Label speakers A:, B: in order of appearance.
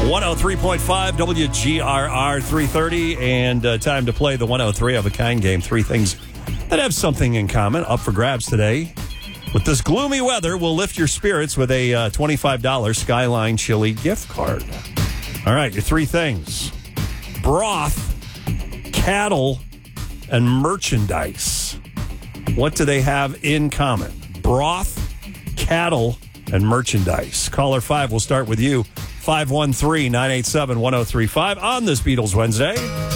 A: 103.5 WGRR 330, and time to play the 103 of a kind game. Three things that have something in common up for grabs today. With this gloomy weather, we'll lift your spirits with a $25 Skyline Chili gift card. All right, your three things: broth, cattle, and merchandise. What do they have in common? Broth, cattle, and merchandise. Caller 5, we'll start with you. 513-987-1035 on this Beatles Wednesday.